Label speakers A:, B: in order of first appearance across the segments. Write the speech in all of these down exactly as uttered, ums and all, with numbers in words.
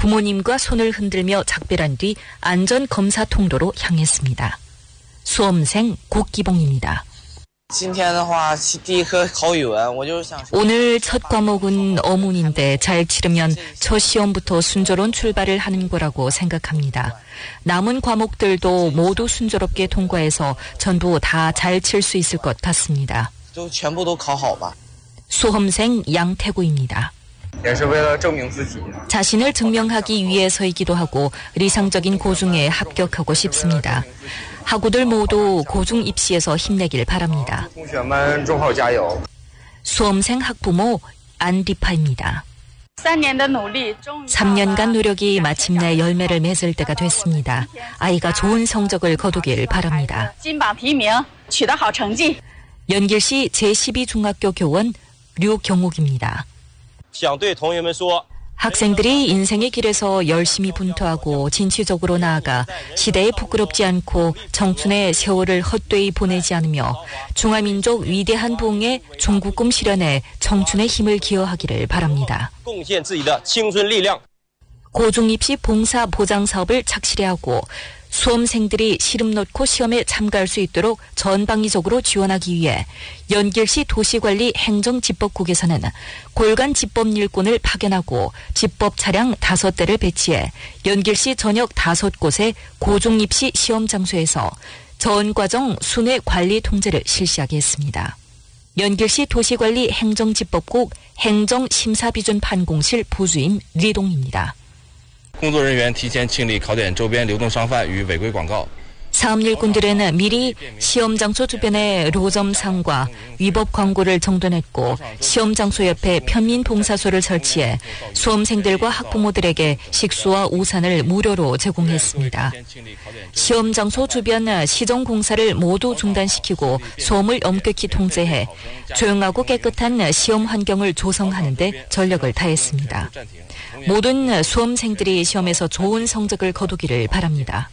A: 부모님과 손을 흔들며 작별한 뒤 안전검사 통로로 향했습니다. 수험생 곡기봉입니다. 오늘 첫 과목은 어문인데 잘 치르면 첫 시험부터 순조로운 출발을 하는 거라고 생각합니다. 남은 과목들도 모두 순조롭게 통과해서 전부 다 잘 칠 수 있을 것 같습니다. 수험생 양태구입니다. 자신을 증명하기 위해서이기도 하고 리상적인 고중에 합격하고 싶습니다. 학우들 모두 고중 입시에서 힘내길 바랍니다. 수험생 학부모 안디파입니다. 삼 년간 노력이 마침내 열매를 맺을 때가 됐습니다. 아이가 좋은 성적을 거두길 바랍니다. 연길시 제십이 중학교 교원 류경욱입니다. 학생들이 인생의 길에서 열심히 분투하고 진취적으로 나아가 시대에 부끄럽지 않고 청춘의 세월을 헛되이 보내지 않으며 중화민족 위대한 부흥의 중국꿈 실현에 청춘의 힘을 기여하기를 바랍니다. 고중입시 봉사 보장 사업을 착실히 하고 수험생들이 시름 놓고 시험에 참가할 수 있도록 전방위적으로 지원하기 위해 연길시 도시관리 행정집법국에서는 골간 집법 일꾼을 파견하고 집법 차량 다섯 대를 배치해 연길시 전역 다섯 곳의 고중입시 시험 장소에서 전 과정 순회 관리 통제를 실시하게 했습니다. 연길시 도시관리 행정집법국 행정심사비준 판공실 부주임 리동입니다. 사업일꾼들은 미리 시험 장소 주변에 로점상과 위법 광고를 정돈했고 시험 장소 옆에 편민 봉사소를 설치해 수험생들과 학부모들에게 식수와 우산을 무료로 제공했습니다. 시험 장소 주변 시정공사를 모두 중단시키고 소음을 엄격히 통제해 조용하고 깨끗한 시험 환경을 조성하는 데 전력을 다했습니다. 모든 수험생들이 시험에서 좋은 성적을 거두기를 바랍니다.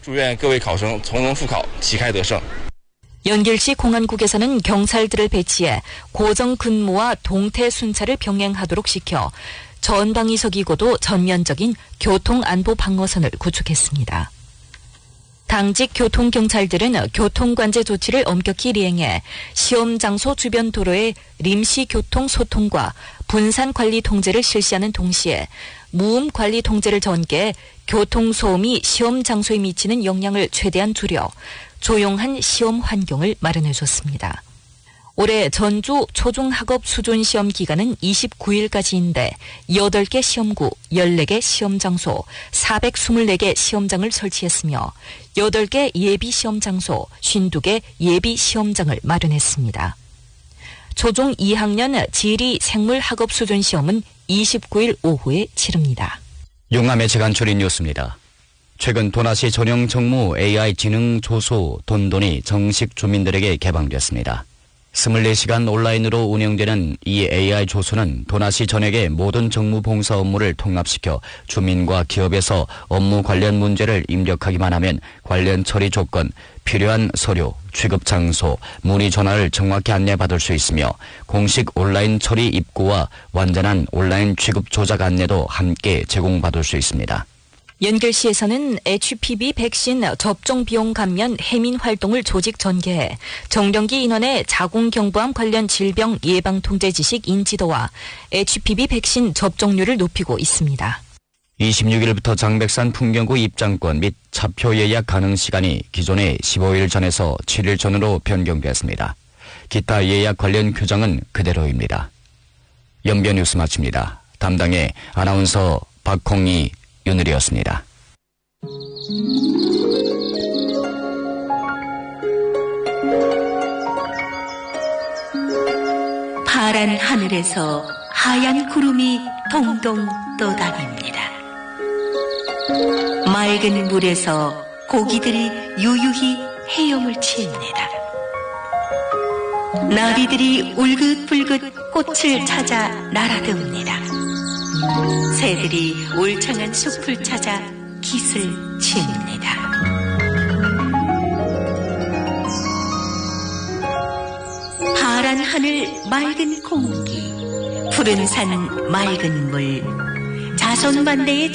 A: 연길시 공안국에서는 경찰들을 배치해 고정 근무와 동태 순찰을 병행하도록 시켜 전방위적이고도 전면적인 교통안보 방어선을 구축했습니다. 당직 교통경찰들은 교통관제 조치를 엄격히 리행해 시험 장소 주변 도로의臨時 교통 소통과 분산 관리 통제를 실시하는 동시에 무음 관리 통제를 전개해 교통소음이 시험 장소에 미치는 영향을 최대한 줄여 조용한 시험 환경을 마련해줬습니다. 올해 전주 초중학업 수준시험 기간은 이십구일까지인데 여덟 개 시험구, 열네 개 시험 장소, 사백이십사 개 시험장을 설치했으며 여덟 개 예비 시험 장소, 오십이 개 예비 시험장을 마련했습니다. 초중 이 학년 지리 생물학업 수준 시험은 이십구일 오후에 치릅니다.
B: 용암의 재간추린 뉴스입니다. 최근 도나시 전용 정무 에이아이 지능 조소 돈돈이 정식 주민들에게 개방됐습니다. 이십사 시간 온라인으로 운영되는 이 에이아이 조소는 도나시 전역의 모든 정무 봉사 업무를 통합시켜 주민과 기업에서 업무 관련 문제를 입력하기만 하면 관련 처리 조건, 필요한 서류, 취급 장소, 문의 전화를 정확히 안내받을 수 있으며 공식 온라인 처리 입구와 완전한 온라인 취급 조작 안내도 함께 제공받을 수 있습니다.
A: 연길시에서는 에이치피브이 백신 접종 비용 감면 해민 활동을 조직 전개해 정년기 인원의 자궁경부암 관련 질병 예방 통제 지식 인지도와 에이치피브이 백신 접종률을 높이고 있습니다.
B: 이십육일부터 장백산 풍경구 입장권 및 차표 예약 가능 시간이 기존의 십오일 전에서 칠일 전으로 변경됐습니다. 기타 예약 관련 규정은 그대로입니다. 연변 뉴스 마칩니다. 담당의 아나운서 박홍희, 윤을이었습니다.
C: 파란 하늘에서 하얀 구름이 동동 떠다닙니다. 맑은 물에서 고기들이 유유히 헤엄을 칩니다. 나비들이 울긋불긋 꽃을 찾아 날아듭니다. 새들이 울창한 숲을 찾아 깃을 칩니다. 파란 하늘 맑은 공기, 푸른 산 맑은 물, 자손만대의